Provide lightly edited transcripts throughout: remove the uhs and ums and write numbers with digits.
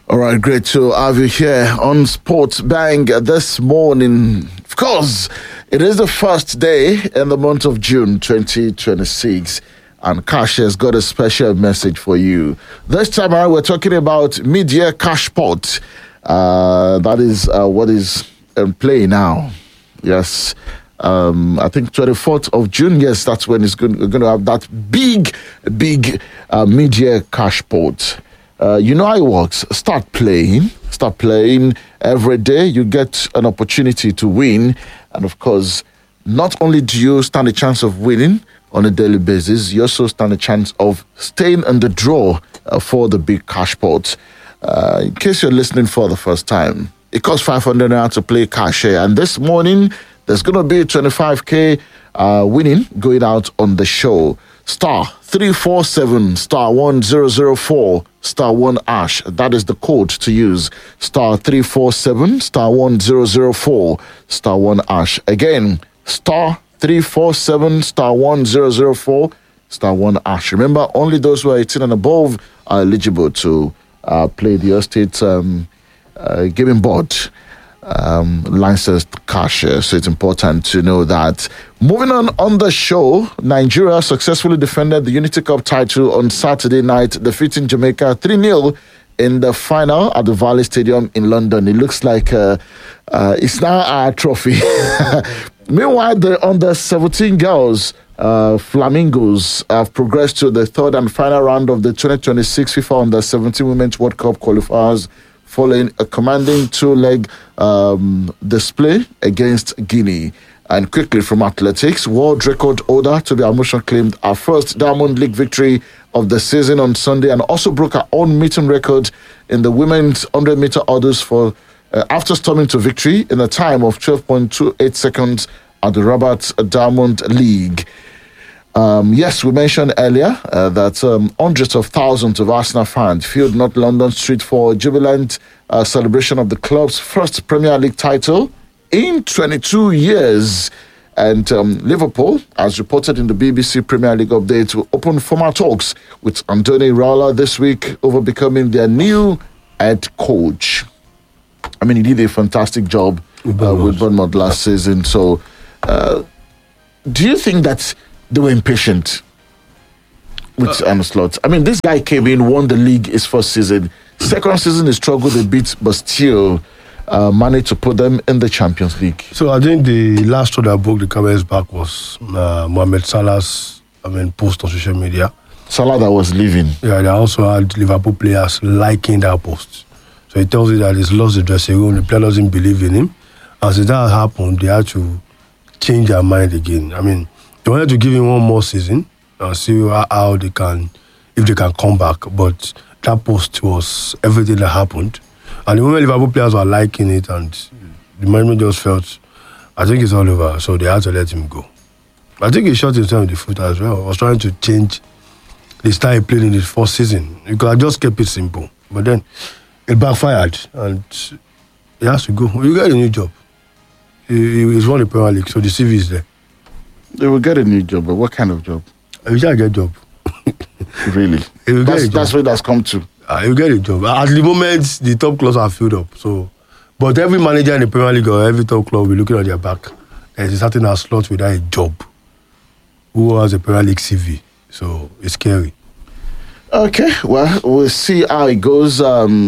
All right, great to have you here on Sports Bang this morning. Of course, it is the first day in the month of June 2026, and Cash has got a special message for you. This time around, we're talking about mid-year cash pot. That is what is in play now. Yes. I think 24th of June, yes, that's when we're going to have that big mid-year cash pot. You know how it works. Start playing every day. You get an opportunity to win. And of course, not only do you stand a chance of winning on a daily basis, you also stand a chance of staying in the draw for the big cash pot. In case you're listening for the first time, it costs 500 naira to play cash here. And this morning, there's going to be 25k winning going out on the show. Star 347 star 1004 star 1 ash. That is the code to use. Star 347 star 1004 star 1 ash. Again, star 347 star 1004 star 1 ash. Remember, only those who are 18 and above are eligible to play the estate gaming board. Licensed cash, so it's important to know that. Moving on the show, Nigeria successfully defended the Unity Cup title on Saturday night, defeating Jamaica 3-0 in the final at the Valley Stadium in London. It looks like it's now our trophy. Meanwhile, the under-17 girls, Flamingos, have progressed to the third and final round of the 2026 FIFA Under-17 Women's World Cup qualifiers, following a commanding two-leg display against Guinea. And quickly from athletics, world record holder Tobi Amusan claimed our first Diamond League victory of the season on Sunday, and also broke her own meeting record in the women's 100-meter hurdles for after storming to victory in a time of 12.28 seconds at the Rabat Diamond League. Yes, we mentioned earlier that hundreds of thousands of Arsenal fans filled North London Street for a jubilant celebration of the club's first Premier League title in 22 years. And Liverpool, as reported in the BBC Premier League update, will open formal talks with Andoni Iraola this week over becoming their new head coach. I mean, he did a fantastic job with Bournemouth last season. So, do you think that they were impatient with Arne Slot? I mean, this guy came in, won the league his first season. Second season, he struggled a bit, but still managed to put them in the Champions League. So I think the last straw that broke the camel's back was Mohamed Salah's post on social media. Salah that was leaving. Yeah, they also had Liverpool players liking that post. So it tells you that he's lost the dressing room, the player doesn't believe in him. As that happened, they had to change their mind again. I mean, they wanted to give him one more season and see how they can, if they can come back. But that post was everything that happened. And the moment Liverpool players were liking it, and the management just felt, I think it's all over. So they had to let him go. I think he shot himself in the foot as well. I was trying to change the style he played in his first season. Because I just kept it simple. But then it backfired, and he has to go. You get a new job. He's won the Premier League, so the CV is there. They will get a new job, but what kind of job? You shall get a job. Really? That's what that's come to. You get a job. At the moment, the top clubs are filled up. So, but every manager in the Premier League or every top club will be looking at their back. There's a certain slot without a job who has a Premier League CV. So it's scary. Okay, well, we'll see how it goes.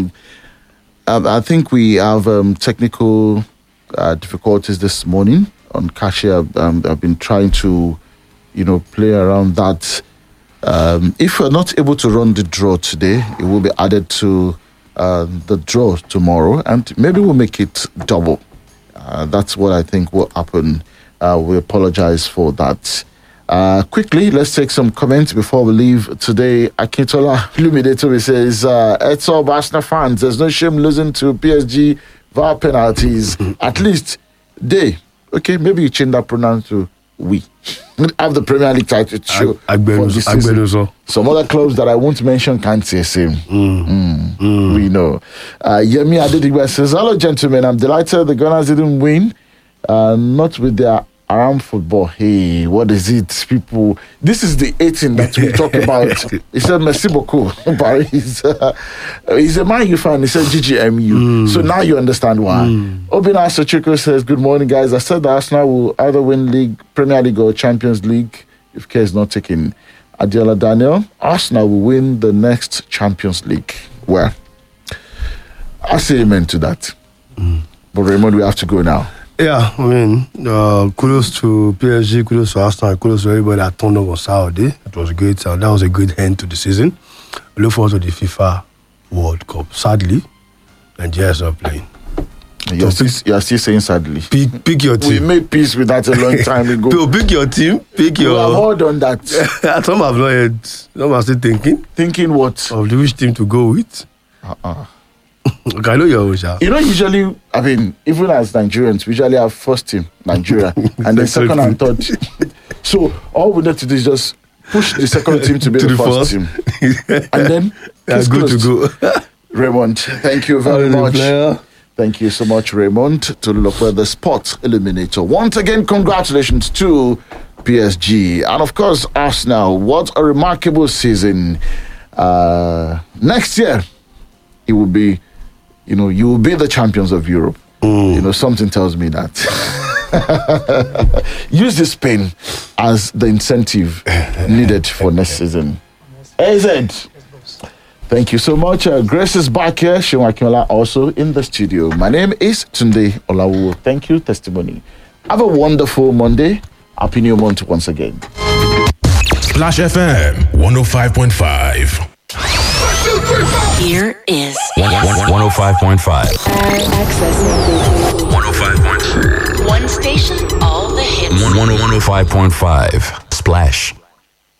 I think we have technical difficulties this morning on Cashier. I've been trying to, play around that. If we're not able to run the draw today, it will be added to the draw tomorrow, and maybe we'll make it double. That's what I think will happen. We apologize for that. Quickly, let's take some comments before we leave today. Akintola Lumideto says, it's all Arsenal fans. There's no shame losing to PSG via penalties. At least they. Okay, maybe you change that pronoun to we. Have the Premier League title to show for this season. Some other clubs that I won't mention can't say same. We know. Yemi Adedigwe says, hello, gentlemen. I'm delighted the Gunners didn't win. Not with their around football. Hey, what is it, people? This is the 18 that we talk about. He said, "Merci beaucoup," but he's a Man U fan. He said, "GGMU." So now you understand why. Obina Sochiko says, "Good morning, guys. I said that Arsenal will either win League, Premier League, or Champions League if care is not taken." Adiola Daniel, Arsenal will win the next Champions League. Well, I say amen to that. But Raymond, we have to go now. Yeah, I mean, kudos to PSG, kudos to Arsenal, kudos to everybody that turned up on Saturday. It was great. That was a good end to the season. We look forward to the FIFA World Cup. Sadly, Nigeria is not playing. You're still saying sadly. Pick your team. We made peace with that a long time ago. Pick your team. Pick your. We have all done that. Some have not yet. Some are still thinking. Thinking what? Of which team to go with. Okay, I know your own. You know, usually, I mean, even as Nigerians, we usually have first team, Nigeria, and then second and third. So all we need to do is just push the second team to be the first team. And then that's good to go. Raymond, thank you very much. Thank you so much, Raymond, to look for the Sports Illuminator. Once again, congratulations to PSG. And of course, Arsenal. What a remarkable season. Next year, it will be, you will be the champions of Europe. Something tells me that. Use this pain as the incentive needed for next season. AZ. Thank you so much. Grace is back here. Shewa Akinola also in the studio. My name is Tunde Olawu. Thank you, Testimony. Have a wonderful Monday. Happy New Month once again. Splash FM 105.5. Here is 105.5. Accessing 105.5. one station, all the hits. 105.5. Splash.